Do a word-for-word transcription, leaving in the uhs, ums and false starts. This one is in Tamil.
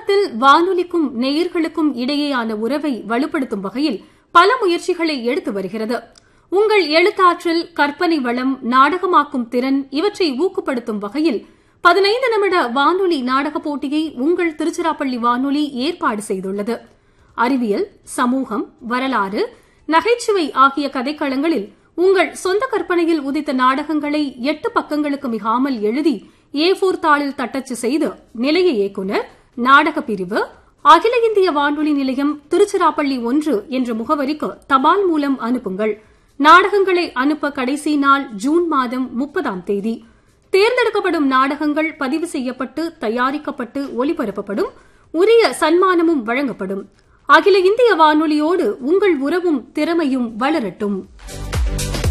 சமூகத்தில் வானொலிக்கும் நேயர்களுக்கும் இடையேயான உறவை வலுப்படுத்தும் வகையில் பல முயற்சிகளை எடுத்து வருகிறது. உங்கள் எழுத்தாற்றல், கற்பனை வளம், நாடகமாக்கும் திறன் இவற்றை ஊக்கப்படுத்தும் வகையில் பதினைந்து நிமிட வானொலி நாடகப் போட்டியை உங்கள் திருச்சிராப்பள்ளி வானொலி ஏற்பாடு செய்துள்ளது. அறிவியல், சமூகம், வரலாறு, நகைச்சுவை ஆகிய கதைக்களங்களில் உங்கள் சொந்த கற்பனையில் உதித்த நாடகங்களை எட்டு பக்கங்களுக்கு மிகாமல் எழுதி ஏ போர் தாளில் தட்டச்சு செய்து நிலைய இயக்குநர், நாடகப் பிரிவு, அகில இந்திய வானொலி நிலையம், திருச்சிராப்பள்ளி ஒன்று என்ற முகவரிக்கு தபால் மூலம் அனுப்புங்கள். நாடகங்களை அனுப்ப கடைசி நாள் ஜூன் மாதம் முப்பதாம் தேதி. தேர்ந்தெடுக்கப்படும் நாடகங்கள் பதிவு செய்யப்பட்டு தயாரிக்கப்பட்டு ஒலிபரப்பப்படும். உரிய சன்மானமும் வழங்கப்படும். அகில இந்திய வானொலியோடு உங்கள் உறவும் திறமையும் வளரட்டும்.